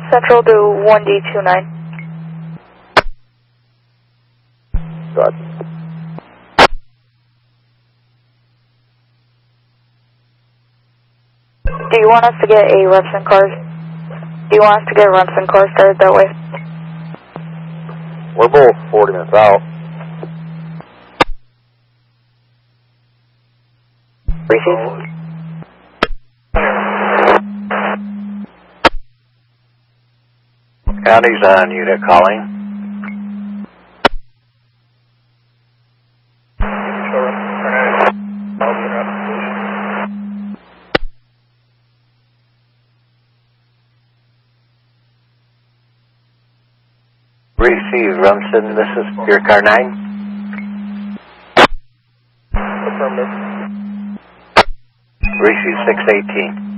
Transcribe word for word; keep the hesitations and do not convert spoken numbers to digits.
Central to one D two nine. Good. Do you want us to get a Remsen car? Do you want us to get a Remsen car started that way? We're both forty minutes out. Receive. County's on unit calling. Receive, Rumson, this is your car nine. Affirmative. Receive six eighteen.